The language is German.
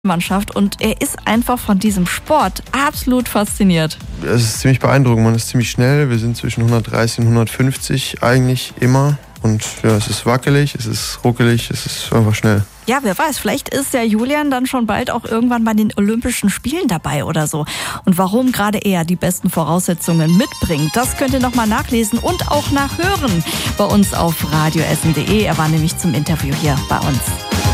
Mannschaft und er ist einfach von diesem Sport absolut fasziniert. Es ist ziemlich beeindruckend, man ist ziemlich schnell. Wir sind zwischen 130 und 150 eigentlich immer. Und ja, es ist wackelig, es ist ruckelig, es ist einfach schnell. Ja, wer weiß, vielleicht ist der Julian dann schon bald auch irgendwann bei den Olympischen Spielen dabei oder so. Und warum gerade er die besten Voraussetzungen mitbringt, das könnt ihr nochmal nachlesen und auch nachhören bei uns auf radioessen.de. Er war nämlich zum Interview hier bei uns.